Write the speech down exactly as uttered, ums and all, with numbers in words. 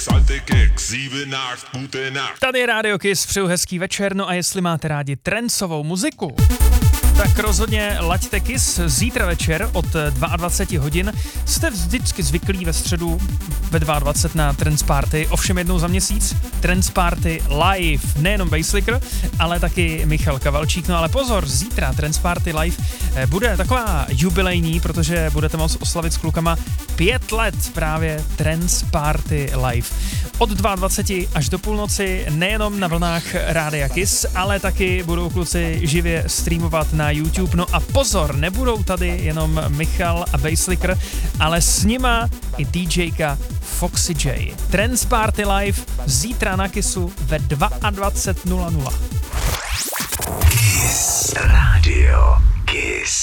Tady je Radio Kiss, přeju hezký večer, no a jestli máte rádi trancovou muziku, tak rozhodně laďte Kiss zítra večer od dvacet dva hodin. Jste vždycky zvyklí ve středu ve dvacet dva na Trance Party, ovšem jednou za měsíc. Trance Party live, nejenom Basslicker, ale taky Michal Kavalčík. No ale pozor, zítra Trance Party live bude taková jubilejní, protože budete moct oslavit s klukama pět let právě Trance Party live. Od dvacet dva až do půlnoci nejenom na vlnách Rádia Kiss, ale taky budou kluci živě streamovat na YouTube. No a pozor, nebudou tady jenom Michal a Basslicker, ale s nima i DJka Foxy J. Trance Party live zítra na Kissu ve dvacet dva nula nula. Kiss Radio Kiss.